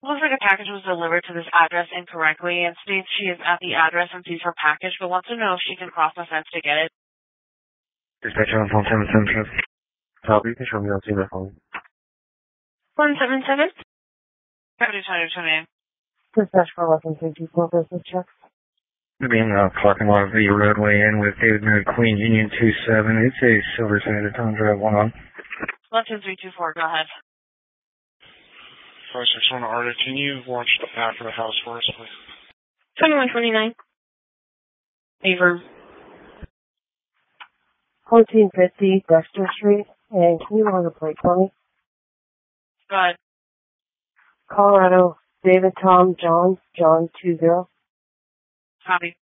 Looks like a package was delivered to this address incorrectly and states she is at the address and sees her package, but wants to know if she can cross the fence to get it. Dispatcher on phone 777. Copy, you can show me on the phone. 177? Deputy Tony, name. Dispatch for 11324 business check. Being parking lot of the roadway in with David Mary Queen Union 27. It's a silver Toyota Tundra 1 on. 12324, go ahead. 561 Arctic, can you watch the back of the house for us, please? 2129. Beaver. 1450 Dexter Street, and can you run the plate for me? Go ahead. Colorado, David Tom John 20. Copy.